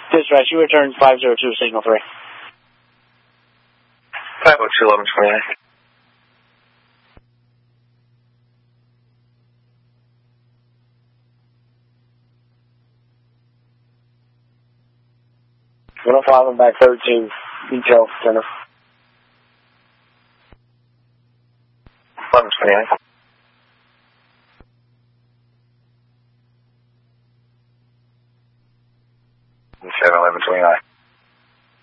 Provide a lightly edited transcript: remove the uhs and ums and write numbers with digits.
Dispatch, you return 502, signal 3. 502, 1129. One 105 and back 13, detail center. 1129. 71129.